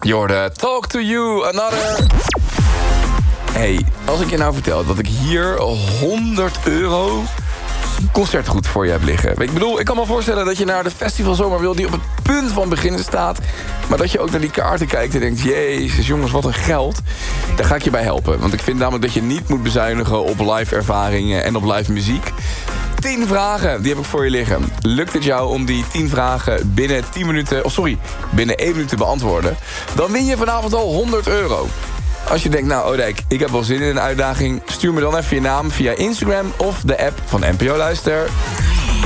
Jorde, Talk to You, Another. Hey, als ik je nou vertel dat ik hier €100 concertgoed voor je heb liggen. Ik bedoel, ik kan me voorstellen dat je naar de festivalzomer wil die op het punt van beginnen staat. Maar dat je ook naar die kaarten kijkt en denkt, jezus jongens, wat een geld. Daar ga ik je bij helpen. Want ik vind namelijk dat je niet moet bezuinigen op live ervaringen en op live muziek. 10 vragen, die heb ik voor je liggen. Lukt het jou om die 10 vragen binnen 1 minuut te beantwoorden? Dan win je vanavond al €100. Als je denkt, nou Odijk, ik heb wel zin in een uitdaging, stuur me dan even je naam via Instagram of de app van NPO Luister.